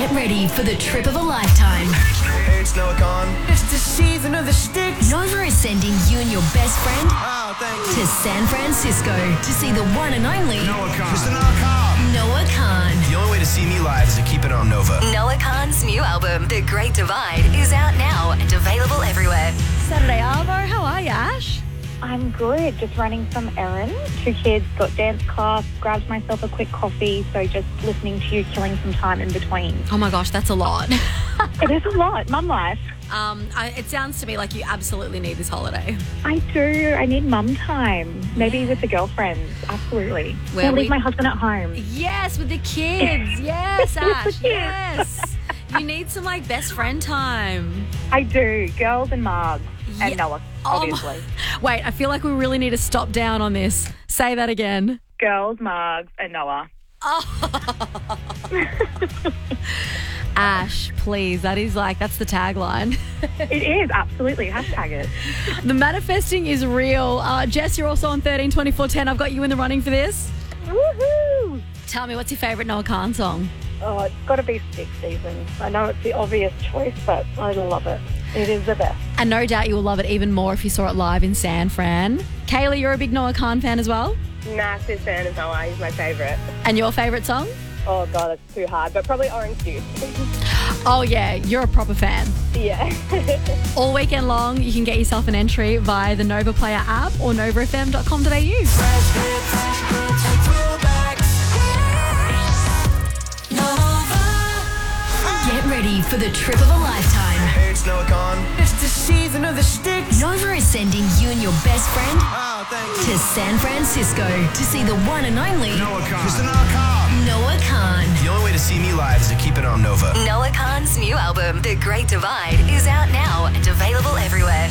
Get ready for the trip of a lifetime. Hey, it's Noah Khan. It's the season of the sticks. Nova is sending you and your best friend Oh, thank you. to San Francisco to see the one and only Noah Khan. Mr. Noah Khan. Noah Khan. The only way to see me live is to keep it on Nova. Noah Khan's new album, The Great Divide, is out now and available everywhere. Saturday Arvo, how are you, Ash? I'm good. Just running some errands. 2 kids, got dance class, grabbed myself a quick coffee. So just listening to you, killing some time in between. Oh my gosh, that's a lot. It is a lot. Mum life. It sounds to me like you absolutely need this holiday. I do. I need mum time. Maybe with the girlfriends. Absolutely. Where I'll we- leave my husband at home. Yes, with the kids. Yes, Ash. kids. Yes. You need some best friend time. I do. Girls and Margs. Yeah. And Noah, Oh obviously. Wait, I feel like we really need to stop down on this. Say that again. Girls, Margs, and Noah. Ash, please. That's the tagline. It is. Absolutely. Hashtag it. The manifesting is real. Jess, you're also on 132410. I've got you in the running for this. Woohoo! Tell me, what's your favourite Noah Khan song? Oh, it's got to be Stick Season. I know it's the obvious choice, but I love it. It is the best. And no doubt you will love it even more if you saw it live in San Fran. Kaylee, you're a big Noah Khan fan as well? Massive fan of Noah. He's my favourite. And your favourite song? Oh, God, it's too hard. But probably Orange Juice. Oh, yeah, you're a proper fan. Yeah. All weekend long, you can get yourself an entry via the Nova Player app or novafm.com.au. Get ready for the trip of a lifetime. Hey, it's Noah Khan. It's the season of the sticks. Nova is sending you and your best friend Oh, thank you. to San Francisco to see the one and only Noah Khan. Mr. Noah Khan. Noah Khan. The only way to see me live is to keep it on Nova. Noah Khan's new album, The Great Divide, is out now and available everywhere.